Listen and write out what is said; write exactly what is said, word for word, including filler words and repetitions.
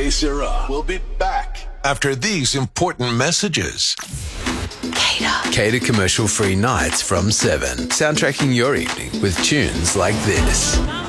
K Sarah will be back after these important messages. Cater. Cater commercial-free nights from seven. Soundtracking your evening with tunes like this.